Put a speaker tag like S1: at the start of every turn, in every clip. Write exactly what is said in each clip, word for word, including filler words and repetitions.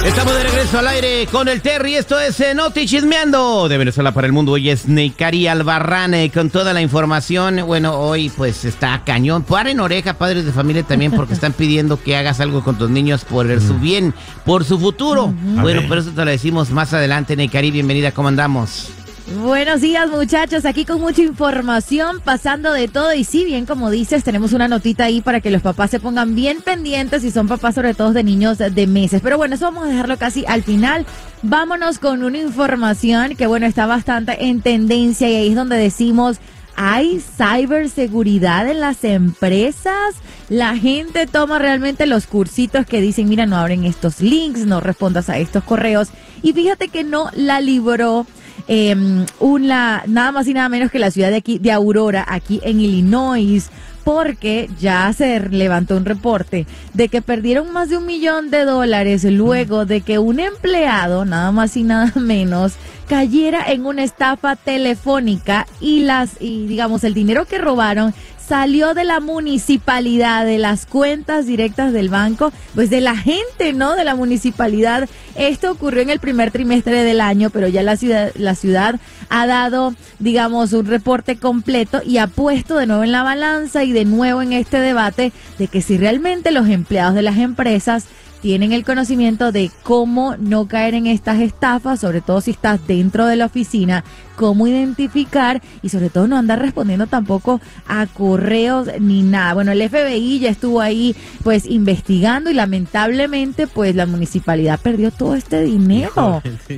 S1: Estamos de regreso al aire con el Terry. Esto es eh, Noti Chismeando de Venezuela para el mundo. Hoy es Neikari Albarrán eh, con toda la información. Bueno, hoy pues está cañón. Paren oreja, padres de familia también, porque están pidiendo que hagas algo con tus niños por el, su bien, por su futuro. Uh-huh. Bueno, por eso te lo decimos más adelante. Neikari, bienvenida, ¿cómo andamos?
S2: Buenos días, muchachos, aquí con mucha información, pasando de todo. Y sí, bien como dices, tenemos una notita ahí para que los papás se pongan bien pendientes si son papás, sobre todo de niños de meses. Pero bueno, eso vamos a dejarlo casi al final. Vámonos con una información que, bueno, está bastante en tendencia, y ahí es donde decimos: ¿hay ciberseguridad en las empresas? La gente toma realmente los cursitos que dicen: mira, no abren estos links, no respondas a estos correos. Y fíjate que no la libró Eh, una, nada más y nada menos que la ciudad de aquí, de Aurora, aquí en Illinois, porque ya se levantó un reporte de que perdieron más de un millón de dólares luego de que un empleado, nada más y nada menos, cayera en una estafa telefónica, y las, y digamos, el dinero que robaron salió de la municipalidad, de las cuentas directas del banco, pues de la gente, ¿no? De la municipalidad. Esto ocurrió en el primer trimestre del año, pero ya la ciudad, la ciudad ha dado, digamos, un reporte completo y ha puesto de nuevo en la balanza y de nuevo en este debate de que si realmente los empleados de las empresas tienen el conocimiento de cómo no caer en estas estafas, sobre todo si estás dentro de la oficina, cómo identificar, y sobre todo no andar respondiendo tampoco a correos ni nada. Bueno, el F B I ya estuvo ahí pues investigando, y lamentablemente pues la municipalidad perdió todo este dinero.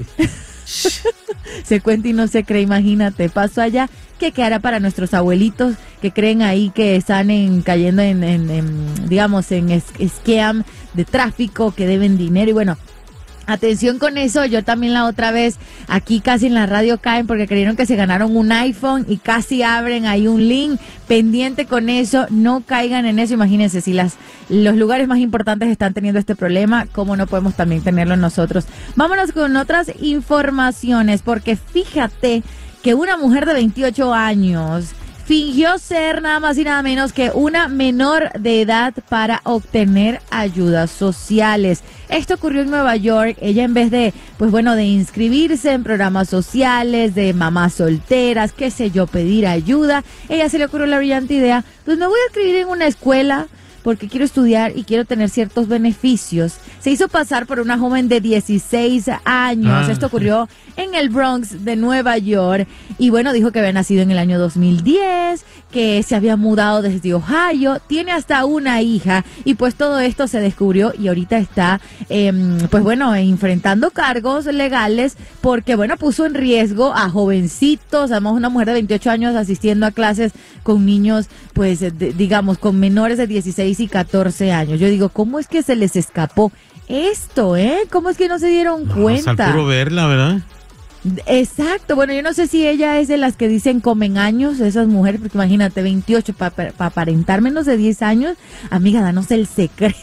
S2: Se cuenta y no se cree, imagínate, pasó allá. ¿Qué quedará para nuestros abuelitos que creen ahí que están en, cayendo en, en, en, digamos, en es, scam de tráfico, que deben dinero? Y bueno, atención con eso. Yo también la otra vez aquí casi en la radio caen porque creyeron que se ganaron un iPhone y casi abren ahí un link. Pendiente con eso, no caigan en eso. Imagínense, si las los lugares más importantes están teniendo este problema, ¿cómo no podemos también tenerlo nosotros? Vámonos con otras informaciones, porque fíjate que una mujer de veintiocho años fingió ser nada más y nada menos que una menor de edad para obtener ayudas sociales. Esto ocurrió en Nueva York. Ella, en vez de, pues bueno, de inscribirse en programas sociales de mamás solteras, qué sé yo, pedir ayuda, ella se le ocurrió la brillante idea: pues me voy a inscribir en una escuela porque quiero estudiar y quiero tener ciertos beneficios. Se hizo pasar por una joven de dieciséis años. Ah. Esto ocurrió en el Bronx de Nueva York. Y bueno, dijo que había nacido en el año dos mil diez, que se había mudado desde Ohio, tiene hasta una hija. Y pues todo esto se descubrió, y ahorita está, eh, pues bueno, enfrentando cargos legales porque, bueno, puso en riesgo a jovencitos. Además, una mujer de veintiocho años asistiendo a clases con niños, pues, de, digamos, con menores de dieciséis y catorce años. Yo digo, ¿cómo es que se les escapó esto, eh? ¿Cómo es que no se dieron no, cuenta?
S3: Al puro verla, ¿verdad?
S2: Exacto. Bueno, yo no sé si ella es de las que dicen comen años, esas mujeres, porque imagínate, veintiocho, para pa, pa aparentar menos de diez años, amiga, danos el secreto.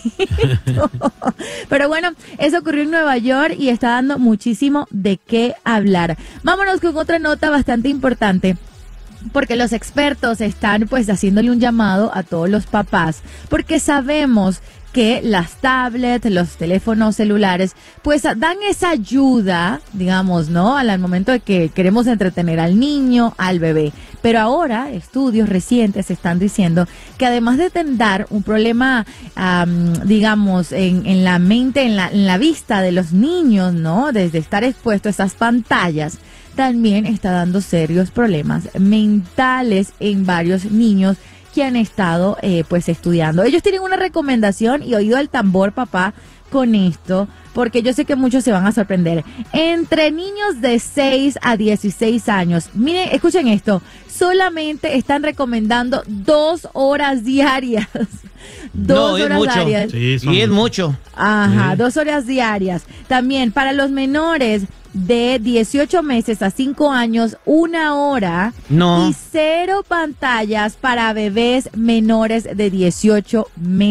S2: Pero bueno, eso ocurrió en Nueva York y está dando muchísimo de qué hablar. Vámonos con otra nota bastante importante, porque los expertos están pues haciéndole un llamado a todos los papás, porque sabemos que las tablets, los teléfonos celulares, pues dan esa ayuda, digamos, ¿no? Al momento de que queremos entretener al niño, al bebé. Pero ahora, estudios recientes están diciendo que además de dar un problema, um, digamos, en, en la mente, en la, en la vista de los niños, ¿no? Desde estar expuesto a esas pantallas, también está dando serios problemas mentales en varios niños que han estado eh, pues estudiando. Ellos tienen una recomendación, y oído al tambor, papá, con esto, porque yo sé que muchos se van a sorprender. Entre niños de seis a dieciséis años, miren, escuchen esto, solamente están recomendando dos horas diarias. Dos
S1: no,
S2: horas
S1: mucho.
S2: diarias.
S1: Sí, y es mucho.
S2: Ajá,
S1: sí.
S2: Dos horas diarias. También para los menores de dieciocho meses a cinco años, una hora.
S1: No.
S2: Y cero pantallas para bebés menores de dieciocho meses.